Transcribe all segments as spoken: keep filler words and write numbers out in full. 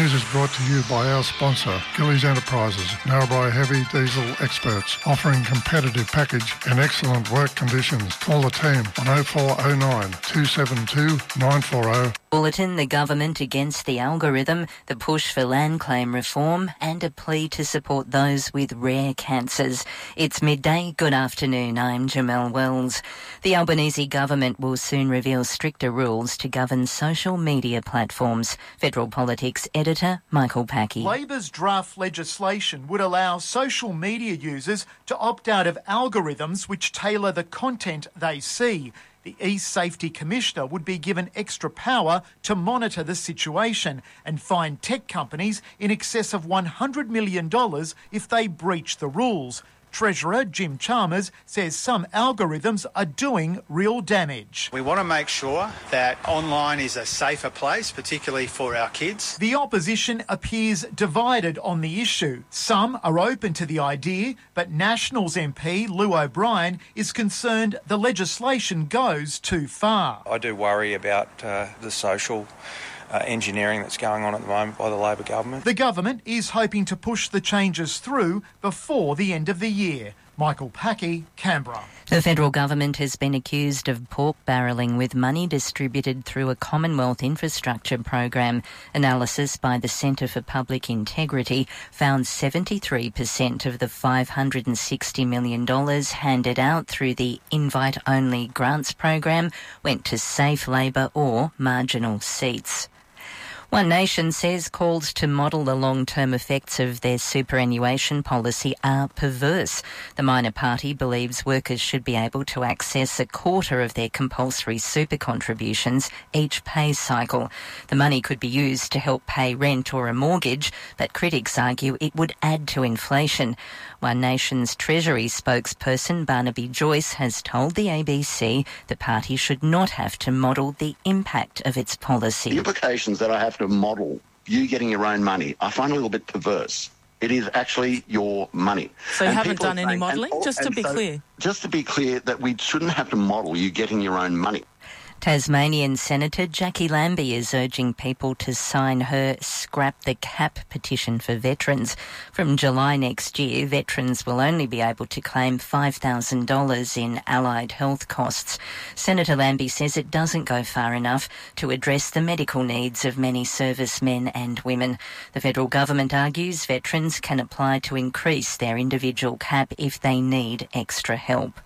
news is brought to you by our sponsor, Gillies Enterprises, Narrabri heavy diesel experts, offering competitive package and excellent work conditions. Call the team on oh four oh nine, two seven two, nine four oh. Bulletin, the government against the algorithm, the push for land claim reform and a plea to support those with rare cancers. It's midday. Good afternoon. I'm Jamelle Wells. The Albanese government will soon reveal stricter rules to govern social media platforms. Federal Politics editor Michael Packey. Labor's draft legislation would allow social media users to opt out of algorithms which tailor the content they see. The e-Safety Commissioner would be given extra power to monitor the situation and fine tech companies in excess of one hundred million dollars if they breach the rules. Treasurer Jim Chalmers says some algorithms are doing real damage. We want to make sure that online is a safer place, particularly for our kids. The opposition appears divided on the issue. Some are open to the idea, but Nationals M P Lou O'Brien is concerned the legislation goes too far. I do worry about uh, the social Uh, engineering that's going on at the moment by the Labor government. The government is hoping to push the changes through before the end of the year. Michael Packey, Canberra. The federal government has been accused of pork barrelling with money distributed through a Commonwealth infrastructure program. Analysis by the Centre for Public Integrity found seventy-three percent of the five hundred sixty million dollars handed out through the invite-only grants program went to safe Labor or marginal seats. One Nation says calls to model the long-term effects of their superannuation policy are perverse. The minor party believes workers should be able to access a quarter of their compulsory super contributions each pay cycle. The money could be used to help pay rent or a mortgage, but critics argue it would add to inflation. One Nation's Treasury spokesperson Barnaby Joyce has told the A B C the party should not have to model the impact of its policy. The implications that I have to model you getting your own money, I find a little bit perverse. It is actually your money. So you haven't done any modelling? Just to be so, clear. Just to be clear that we shouldn't have to model you getting your own money. Tasmanian Senator Jackie Lambie is urging people to sign her Scrap the Cap petition for veterans. From July next year, veterans will only be able to claim five thousand dollars in allied health costs. Senator Lambie says it doesn't go far enough to address the medical needs of many servicemen and women. The federal government argues veterans can apply to increase their individual cap if they need extra help.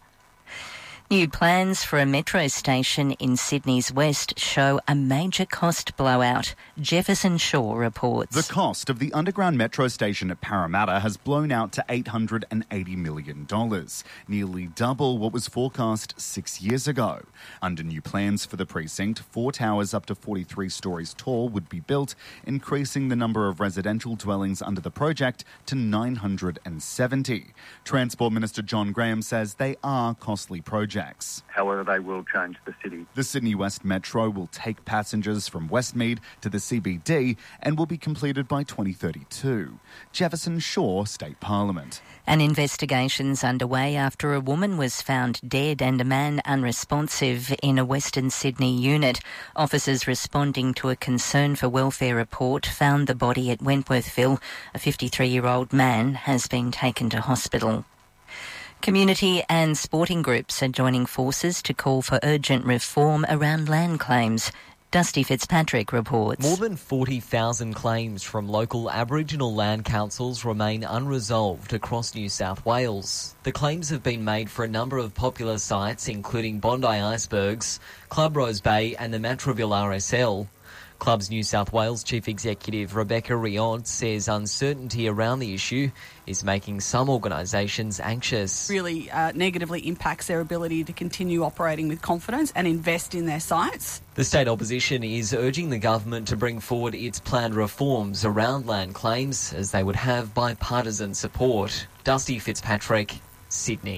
New plans for a metro station in Sydney's west show a major cost blowout. Jefferson Shaw reports. The cost of the underground metro station at Parramatta has blown out to eight hundred eighty million dollars, nearly double what was forecast six years ago. Under new plans for the precinct, four towers up to forty-three stories tall would be built, increasing the number of residential dwellings under the project to nine hundred seventy. Transport Minister John Graham says they are costly projects. However, they will change the city. The Sydney West Metro will take passengers from Westmead to the C B D and will be completed by twenty thirty-two. Jefferson Shaw, State Parliament. An investigation's underway after a woman was found dead and a man unresponsive in a Western Sydney unit. Officers responding to a concern for welfare report found the body at Wentworthville. A fifty-three-year-old man has been taken to hospital. Community and sporting groups are joining forces to call for urgent reform around land claims. Dusty Fitzpatrick reports. More than forty thousand claims from local Aboriginal land councils remain unresolved across New South Wales. The claims have been made for a number of popular sites, including Bondi Icebergs, Club Rose Bay and the Matraville R S L. Clubs New South Wales Chief Executive Rebecca Riod says uncertainty around the issue is making some organisations anxious. Really uh, negatively impacts their ability to continue operating with confidence and invest in their sites. The state opposition is urging the government to bring forward its planned reforms around land claims as they would have bipartisan support. Dusty Fitzpatrick, Sydney.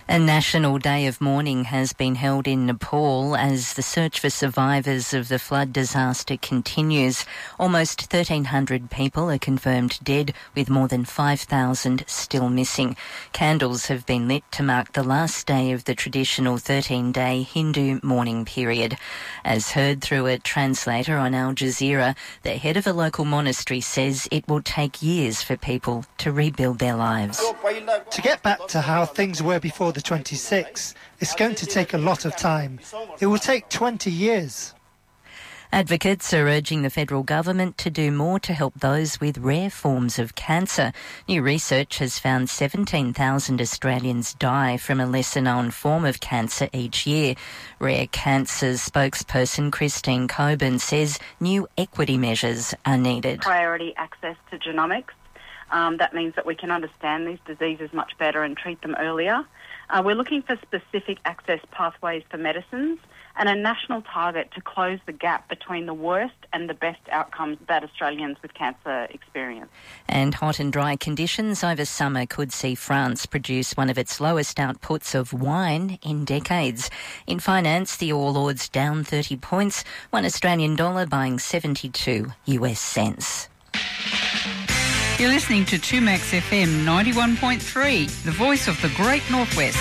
A national day of mourning has been held in Nepal as the search for survivors of the flood disaster continues. Almost thirteen hundred people are confirmed dead, with more than five thousand still missing. Candles have been lit to mark the last day of the traditional thirteen-day Hindu mourning period. As heard through a translator on Al Jazeera, the head of a local monastery says it will take years for people to rebuild their lives. To get back to how things were before the twenty-sixth, it's going to take a lot of time. It will take twenty years. Advocates are urging the federal government to do more to help those with rare forms of cancer. New research has found seventeen thousand Australians die from a lesser-known form of cancer each year. Rare Cancer's spokesperson Christine Coburn says new equity measures are needed. Priority access to genomics. Um, that means that we can understand these diseases much better and treat them earlier. Uh, we're looking for specific access pathways for medicines and a national target to close the gap between the worst and the best outcomes that Australians with cancer experience. And hot and dry conditions over summer could see France produce one of its lowest outputs of wine in decades. In finance, the All Ords down thirty points, one Australian dollar buying seventy-two US cents. You're listening to two Max F M ninety-one point three, the voice of the Great Northwest.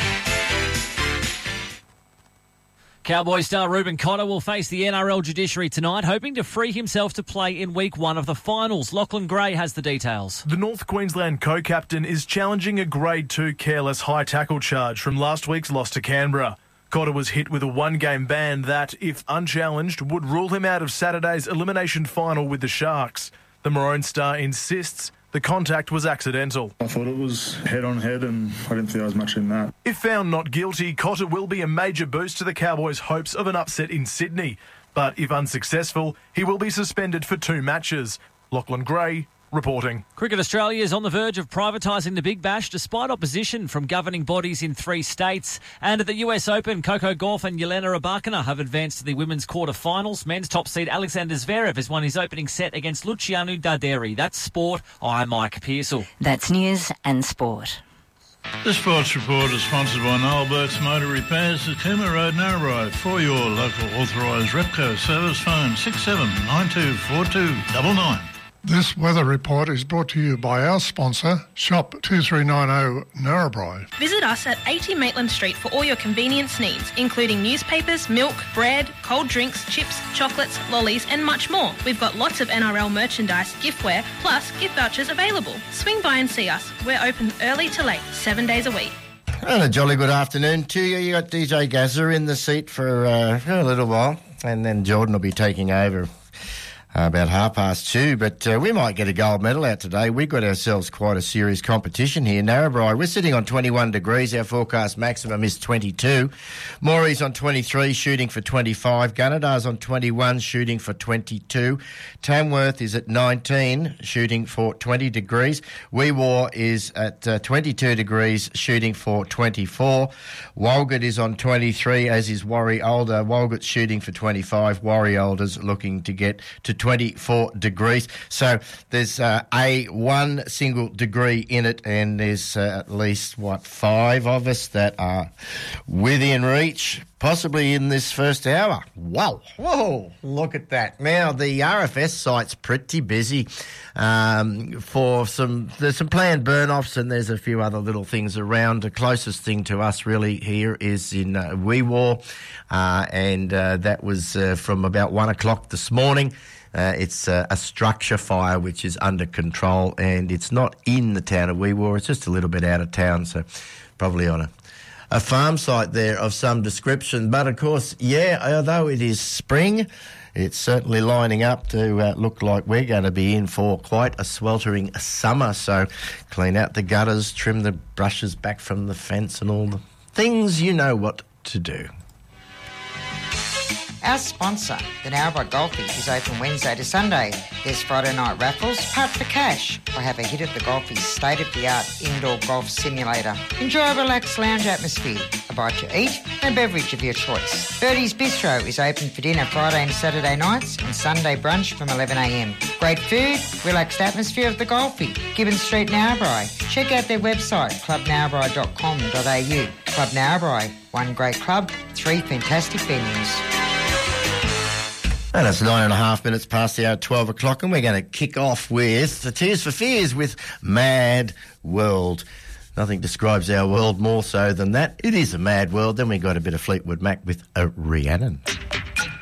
Cowboy star Reuben Cotter will face the N R L judiciary tonight, hoping to free himself to play in week one of the finals. Lachlan Gray has the details. The North Queensland co-captain is challenging a Grade two careless high tackle charge from last week's loss to Canberra. Cotter was hit with a one-game ban that, if unchallenged, would rule him out of Saturday's elimination final with the Sharks. The Maroon star insists the contact was accidental. I thought it was head-on-head and I didn't feel as much in that. If found not guilty, Cotter will be a major boost to the Cowboys' hopes of an upset in Sydney. But if unsuccessful, he will be suspended for two matches. Lachlan Gray reporting. Cricket Australia is on the verge of privatising the Big Bash despite opposition from governing bodies in three states. And at the U S Open, Coco Gauff and Yelena Rybakina have advanced to the women's quarter-finals. Men's top seed Alexander Zverev has won his opening set against Luciano Darderi. That's sport. I'm Mike Pearsall. That's news and sport. The Sports Report is sponsored by Noel Burke's Motor Repairs at Cooma Road, Narrabri. For your local authorised Repco service, phone six seven nine two four two nine nine. This weather report is brought to you by our sponsor, Shop two three nine zero Narrabri. Visit us at eighty Maitland Street for all your convenience needs, including newspapers, milk, bread, cold drinks, chips, chocolates, lollies and much more. We've got lots of N R L merchandise, giftware, plus gift vouchers available. Swing by and see us. We're open early to late, seven days a week. And a jolly good afternoon to you. You got D J Gazza in the seat for, uh, for a little while, and then Jordan will be taking over Uh, about half past two, but uh, we might get a gold medal out today. We've got ourselves quite a serious competition here. Narrabri, we're sitting on twenty-one degrees. Our forecast maximum is twenty-two. Moray's on twenty-three, shooting for twenty-five. Gunnedar's on twenty-one, shooting for twenty-two. Tamworth is at nineteen, shooting for twenty degrees. Weewar is at uh, twenty-two degrees, shooting for twenty-four. Walgett is on twenty-three, as is Warri Older. Walgett's shooting for twenty-five. Warri Older's looking to get to twenty-four degrees. So there's uh, a one single degree in it, and there's uh, at least, what, five of us that are within reach, possibly in this first hour. Wow. Whoa, look at that. Now, the R F S site's pretty busy um, for some, there's some planned burn-offs and there's a few other little things around. The closest thing to us really here is in uh, Weewar, uh, and uh, that was uh, from about one o'clock this morning. Uh, it's uh, a structure fire which is under control, and it's not in the town of Weewar. It's just a little bit out of town, so probably on a, a farm site there of some description. But, of course, yeah, although it is spring, it's certainly lining up to uh, look like we're going to be in for quite a sweltering summer. So clean out the gutters, trim the brushes back from the fence and all the things you know what to do. Our sponsor, the Narrabri Golfies, is open Wednesday to Sunday. There's Friday night raffles, putt for cash, or have a hit at the Golfies' state-of-the-art indoor golf simulator. Enjoy a relaxed lounge atmosphere, a invite to eat and a beverage of your choice. Birdie's Bistro is open for dinner Friday and Saturday nights and Sunday brunch from eleven a m. Great food, relaxed atmosphere of the Golfie, Gibbons Street, Narrabri. Check out their website, club narrabri dot com dot a u. Club Narrabri, one great club, three fantastic venues. And it's nine and a half minutes past the hour at twelve o'clock, and we're going to kick off with the Tears for Fears with Mad World. Nothing describes our world more so than that. It is a mad world. Then we got a bit of Fleetwood Mac with a Rhiannon.